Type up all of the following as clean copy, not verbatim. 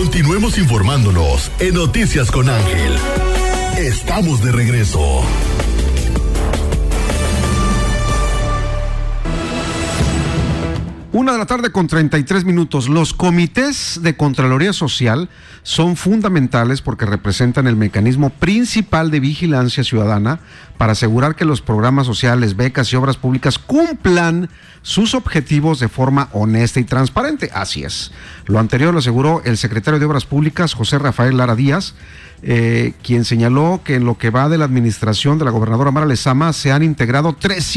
Continuemos informándonos en Noticias con Ángel. Estamos de regreso. Una de la tarde con 33 minutos. Los comités de Contraloría Social son fundamentales porque representan el mecanismo principal de vigilancia ciudadana para asegurar que los programas sociales, becas y obras públicas cumplan sus objetivos de forma honesta y transparente. Así es. Lo anterior lo aseguró el secretario de Obras Públicas, José Rafael Lara Díaz, quien señaló que en lo que va de la administración de la gobernadora Mara Lezama se han integrado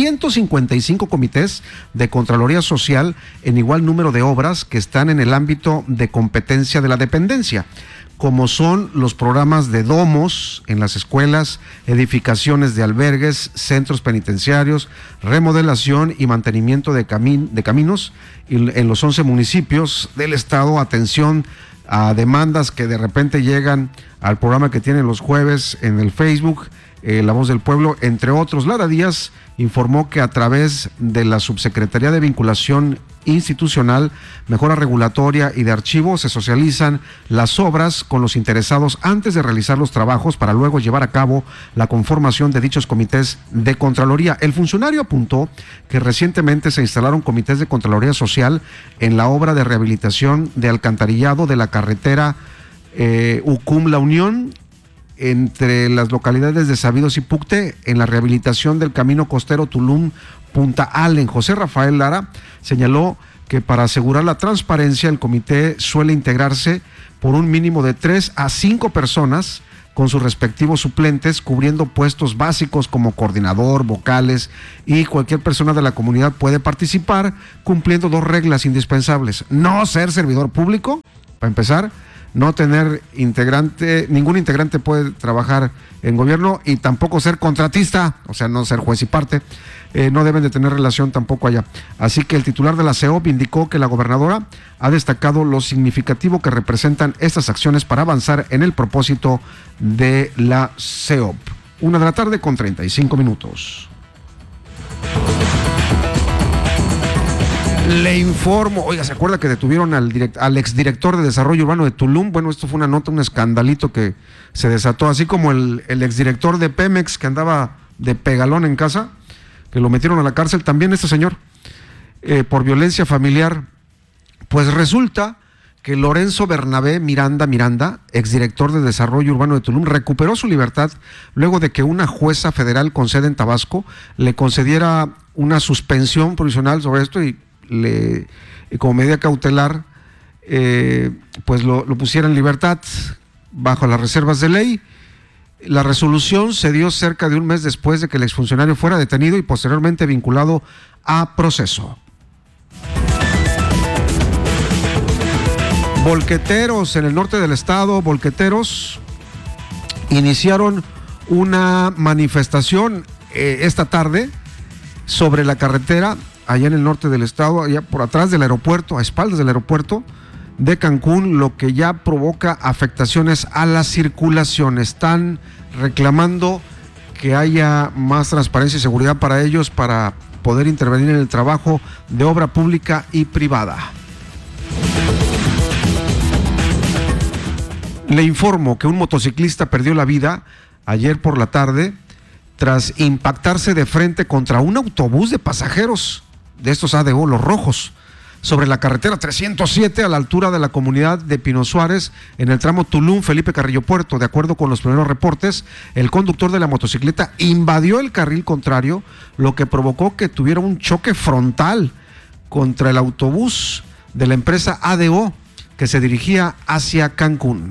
355 comités de Contraloría Social en igual número de obras que están en el ámbito de competencia de la dependencia, como son los programas de domos en las escuelas, edificaciones de albergues, centros penitenciarios, remodelación y mantenimiento de caminos en los 11 municipios del estado, atención a demandas que de repente llegan al programa que tienen los jueves en el Facebook, La Voz del Pueblo, entre otros. Lara Díaz informó que a través de la Subsecretaría de Vinculación Institucional, Mejora Regulatoria y de Archivo se socializan las obras con los interesados antes de realizar los trabajos para luego llevar a cabo la conformación de dichos comités de Contraloría. El funcionario apuntó que recientemente se instalaron comités de Contraloría Social en la obra de rehabilitación de alcantarillado de la carretera Ucum-La Unión, entre las localidades de Sabidos y Pucte, en la rehabilitación del camino costero Tulum-Punta Allen. José Rafael Lara señaló que para asegurar la transparencia, el comité suele integrarse por un mínimo de 3 a 5 personas con sus respectivos suplentes, cubriendo puestos básicos como coordinador, vocales, y cualquier persona de la comunidad puede participar cumpliendo 2 reglas indispensables: no ser servidor público, para empezar, no tener ningún integrante puede trabajar en gobierno, y tampoco ser contratista, o sea, no ser juez y parte, no deben de tener relación tampoco allá. Así que el titular de la CEOP indicó que la gobernadora ha destacado lo significativo que representan estas acciones para avanzar en el propósito de la CEOP. 1 de la tarde con 35 minutos. Le informo, oiga, ¿se acuerda que detuvieron al exdirector de Desarrollo Urbano de Tulum? Bueno, esto fue una nota, un escandalito que se desató, así como el exdirector de Pemex que andaba de pegalón en casa, que lo metieron a la cárcel, también este señor, por violencia familiar. Pues resulta que Lorenzo Bernabé Miranda, exdirector de Desarrollo Urbano de Tulum, recuperó su libertad luego de que una jueza federal con sede en Tabasco le concediera una suspensión provisional sobre esto y como medida cautelar, pues lo pusiera en libertad bajo las reservas de ley. La resolución se dio cerca de un mes después de que el exfuncionario fuera detenido y posteriormente vinculado a proceso. Volqueteros en el norte del estado, iniciaron una manifestación esta tarde sobre la carretera allá en el norte del estado, allá por atrás del aeropuerto, a espaldas del aeropuerto de Cancún, lo que ya provoca afectaciones a la circulación. Están reclamando que haya más transparencia y seguridad para ellos, para poder intervenir en el trabajo de obra pública y privada. Le informo que un motociclista perdió la vida ayer por la tarde tras impactarse de frente contra un autobús de pasajeros de estos ADO, los rojos, sobre la carretera 307 a la altura de la comunidad de Pino Suárez, en el tramo Tulum-Felipe Carrillo Puerto. De acuerdo con los primeros reportes, el conductor de la motocicleta invadió el carril contrario, lo que provocó que tuviera un choque frontal contra el autobús de la empresa ADO que se dirigía hacia Cancún.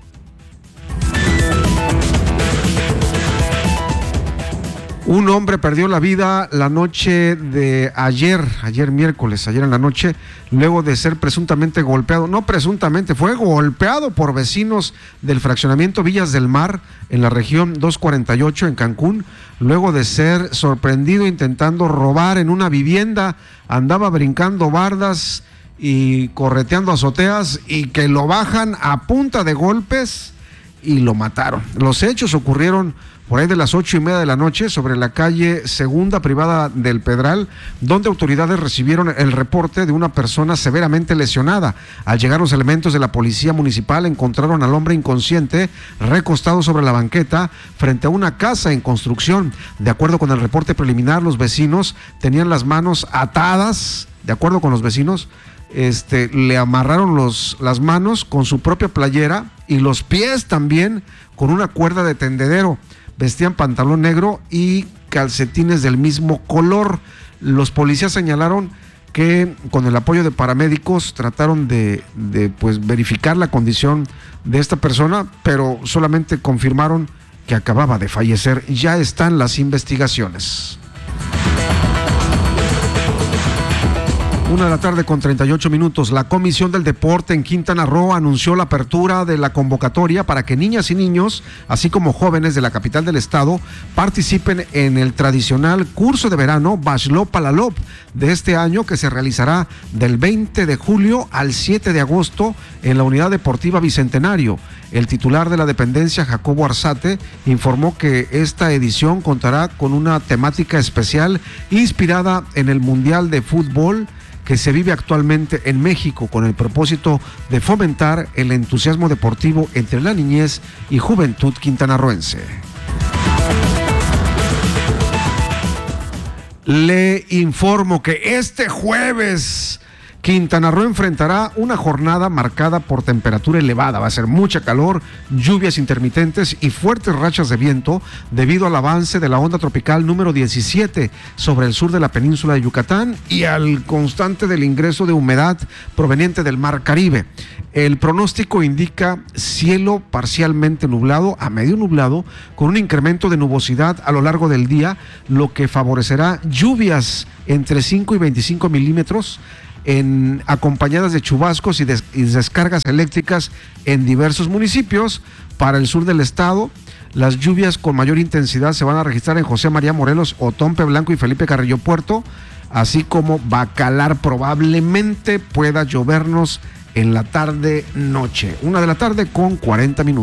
Un hombre perdió la vida la noche de ayer miércoles, ayer en la noche, luego de ser presuntamente golpeado, no presuntamente, fue golpeado por vecinos del fraccionamiento Villas del Mar en la región 248 en Cancún, luego de ser sorprendido intentando robar en una vivienda. Andaba brincando bardas y correteando azoteas, y que lo bajan a punta de golpes y lo mataron. Los hechos ocurrieron por ahí de las 8:30 de la noche, sobre la calle Segunda Privada del Pedral, donde autoridades recibieron el reporte de una persona severamente lesionada. Al llegar los elementos de la policía municipal, encontraron al hombre inconsciente recostado sobre la banqueta frente a una casa en construcción. De acuerdo con el reporte preliminar, los vecinos tenían las manos atadas. De acuerdo con los vecinos, le amarraron las manos con su propia playera y los pies también con una cuerda de tendedero. Vestían pantalón negro y calcetines del mismo color. Los policías señalaron que con el apoyo de paramédicos trataron de verificar la condición de esta persona, pero solamente confirmaron que acababa de fallecer. Ya están las investigaciones. 1:38 p.m. La Comisión del Deporte en Quintana Roo anunció la apertura de la convocatoria para que niñas y niños, así como jóvenes de la capital del estado, participen en el tradicional curso de verano Baxlop Palalop de este año, que se realizará del 20 de julio al 7 de agosto en la Unidad Deportiva Bicentenario. El titular de la dependencia, Jacobo Arzate, informó que esta edición contará con una temática especial inspirada en el Mundial de Fútbol que se vive actualmente en México, con el propósito de fomentar el entusiasmo deportivo entre la niñez y juventud quintanarroense. Le informo que este jueves Quintana Roo enfrentará una jornada marcada por temperatura elevada. Va a ser mucha calor, lluvias intermitentes y fuertes rachas de viento debido al avance de la onda tropical número 17 sobre el sur de la península de Yucatán y al constante del ingreso de humedad proveniente del Mar Caribe. El pronóstico indica cielo parcialmente nublado a medio nublado, con un incremento de nubosidad a lo largo del día, lo que favorecerá lluvias entre 5 y 25 milímetros, acompañadas de chubascos y descargas eléctricas en diversos municipios. Para el sur del estado, las lluvias con mayor intensidad se van a registrar en José María Morelos, Otompe Blanco y Felipe Carrillo Puerto, así como Bacalar. Probablemente pueda llovernos en la tarde-noche. 1:40 p.m.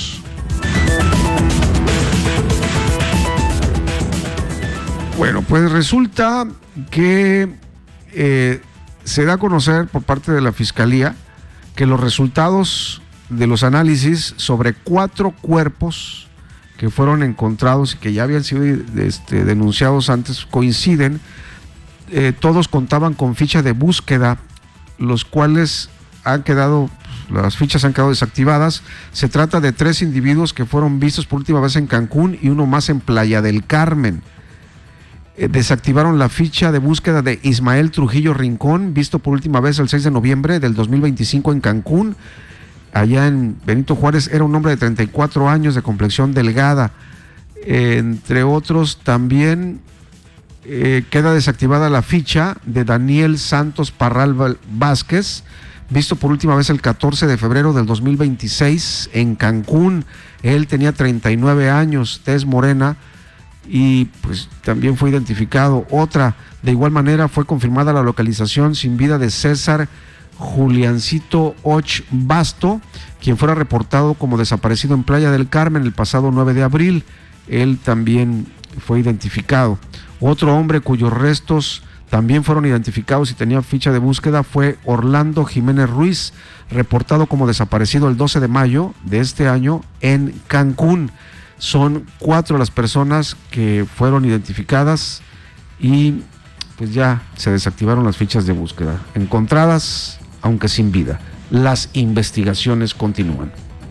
Bueno, pues resulta que se da a conocer por parte de la Fiscalía que los resultados de los análisis sobre 4 cuerpos que fueron encontrados y que ya habían sido denunciados antes coinciden. Todos contaban con ficha de búsqueda, los cuales las fichas han quedado desactivadas. Se trata de 3 individuos que fueron vistos por última vez en Cancún y uno más en Playa del Carmen. Desactivaron la ficha de búsqueda de Ismael Trujillo Rincón, visto por última vez el 6 de noviembre del 2025 en Cancún. Allá en Benito Juárez, era un hombre de 34 años de complexión delgada. Entre otros, también queda desactivada la ficha de Daniel Santos Parral Vázquez, visto por última vez el 14 de febrero del 2026 en Cancún. Él tenía 39 años, tez morena, y pues también fue identificado. De igual manera fue confirmada la localización sin vida de César Juliancito Och Basto, quien fuera reportado como desaparecido en Playa del Carmen el pasado 9 de abril. Él también fue identificado. Otro hombre cuyos restos también fueron identificados y tenía ficha de búsqueda fue Orlando Jiménez Ruiz, reportado como desaparecido el 12 de mayo de este año en Cancún. Son 4 las personas que fueron identificadas y pues ya se desactivaron las fichas de búsqueda. Encontradas, aunque sin vida. Las investigaciones continúan.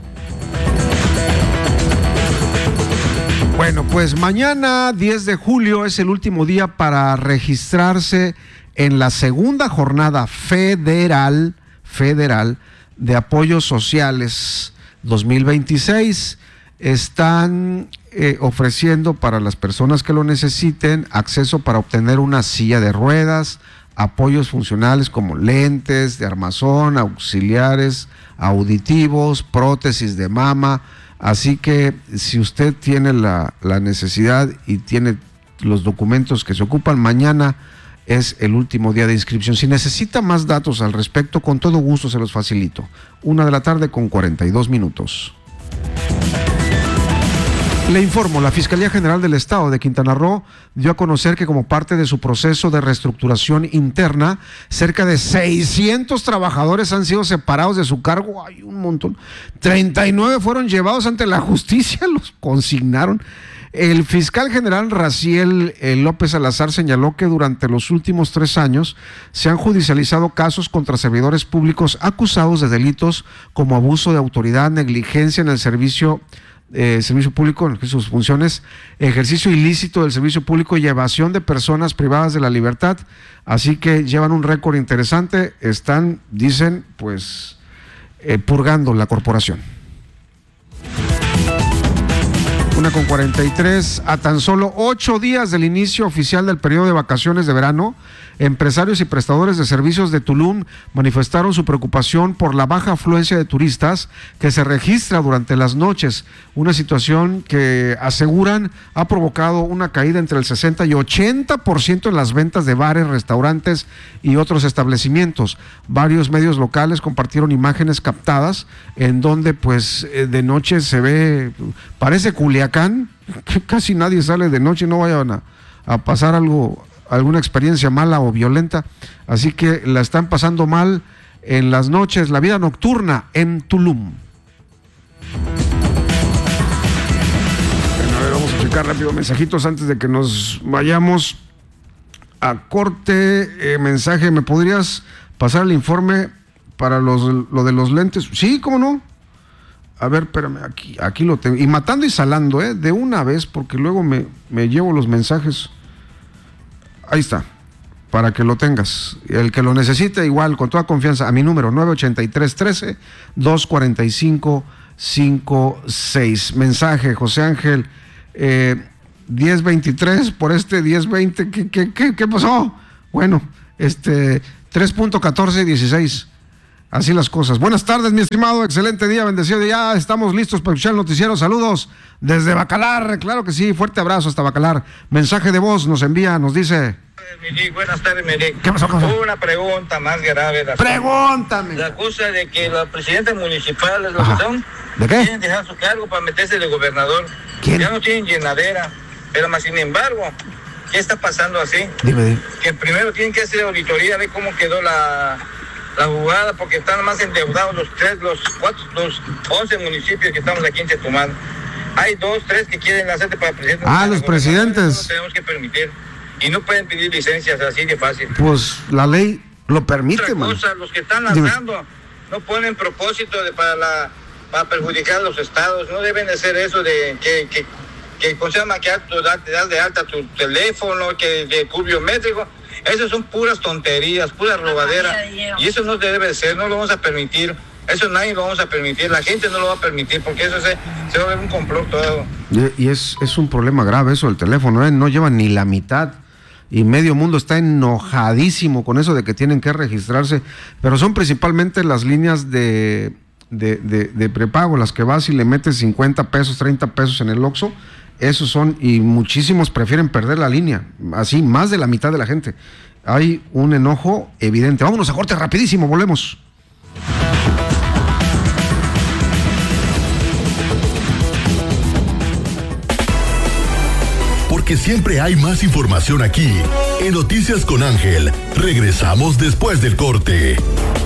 Bueno, pues mañana 10 de julio es el último día para registrarse en la segunda jornada federal de apoyos sociales 2026. Están ofreciendo para las personas que lo necesiten acceso para obtener una silla de ruedas, apoyos funcionales como lentes de armazón, auxiliares auditivos, prótesis de mama. Así que si usted tiene la necesidad y tiene los documentos que se ocupan, mañana es el último día de inscripción. Si necesita más datos al respecto, con todo gusto se los facilito. 1:42 p.m. Le informo, la Fiscalía General del Estado de Quintana Roo dio a conocer que como parte de su proceso de reestructuración interna, cerca de 600 trabajadores han sido separados de su cargo. Hay un montón. 39 fueron llevados ante la justicia, los consignaron. El fiscal general Raciel López Salazar señaló que durante los últimos 3 años se han judicializado casos contra servidores públicos acusados de delitos como abuso de autoridad, negligencia en el servicio público, en sus funciones, ejercicio ilícito del servicio público y evasión de personas privadas de la libertad. Así que llevan un récord interesante, están, dicen, pues, purgando la corporación. 1:43, a tan solo 8 días del inicio oficial del periodo de vacaciones de verano, empresarios y prestadores de servicios de Tulum manifestaron su preocupación por la baja afluencia de turistas que se registra durante las noches, una situación que aseguran ha provocado una caída entre el 60 y 80% en las ventas de bares, restaurantes y otros establecimientos. Varios medios locales compartieron imágenes captadas en donde pues de noche se ve, parece Culiacán, que casi nadie sale de noche, no vayan a pasar alguna experiencia mala o violenta, así que la están pasando mal en las noches, la vida nocturna en Tulum. Bueno, a ver, vamos a checar rápido mensajitos antes de que nos vayamos a corte. Mensaje, ¿me podrías pasar el informe para lo de los lentes? Sí, ¿cómo no? A ver, espérame, aquí lo tengo. Y matando y salando, de una vez, porque luego me llevo los mensajes. Ahí está, para que lo tengas. El que lo necesite, igual, con toda confianza, a mi número 983-13-245-56. Mensaje, José Ángel, 1023 por 1020. ¿Qué pasó? Bueno, 3.1416. Así las cosas. Buenas tardes, mi estimado, excelente día, bendecido día. Ya estamos listos para escuchar el noticiero. Saludos desde Bacalar, claro que sí, fuerte abrazo hasta Bacalar. Mensaje de voz nos envía, nos dice. Buenas tardes, Melick. ¿Qué pasó? Una pregunta más grave. Pregúntame. La cosa de que los presidentes municipales, los que son, ¿de qué? quieren dejar su cargo para meterse de gobernador. ¿Quién? Ya no tienen llenadera, pero más sin embargo, ¿qué está pasando así? Dime. Que primero tienen que hacer auditoría, ver cómo quedó la jugada, porque están más endeudados los 11 municipios que estamos aquí en Chetumal. Hay 2, 3 que quieren hacerte para presidente. Los presidentes. No tenemos que permitir. Y no pueden pedir licencias así de fácil. Pues la ley lo permite, Otra cosa, los que están lanzando no ponen propósito para perjudicar a los estados. No deben de hacer eso de que ¿cómo se llama? Que te das de alta tu teléfono, que de tu biométrico. Esas son puras tonterías, puras robaderas. Y eso no debe ser, no lo vamos a permitir. Eso nadie lo vamos a permitir, la gente no lo va a permitir, porque eso se va a ver un complot todo. Y es un problema grave eso del teléfono, no llevan ni la mitad. Y medio mundo está enojadísimo con eso de que tienen que registrarse, pero son principalmente las líneas de prepago, las que vas y le metes 50 pesos, 30 pesos en el Oxxo. Esos son, y muchísimos prefieren perder la línea, así más de la mitad de la gente. Hay un enojo evidente. Vámonos a corte rapidísimo, volvemos. Porque siempre hay más información aquí. En Noticias con Ángel, regresamos después del corte.